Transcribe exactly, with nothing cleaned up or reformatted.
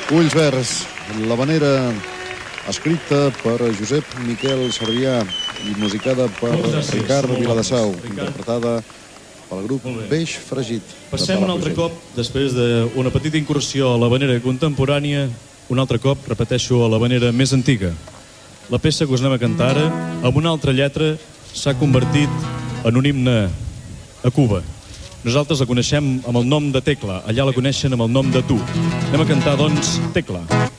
Ulls verds, l'havanera escrita per Josep Miquel Sarrià i musicada per Ricard Viladasau, interpretada pel grup Beix Fregit. Passem un altre cop, després d'una petita incursió a l'havanera contemporània, un altre cop, repeteixo, a l'havanera més antiga. La peça que us anem a cantar ara, amb una altra lletra, s'ha convertit en un himne a Cuba. Nosaltres la coneixem amb el nom de Tecla, allà la coneixen amb el nom de Tu. Anem a cantar, doncs, Tecla.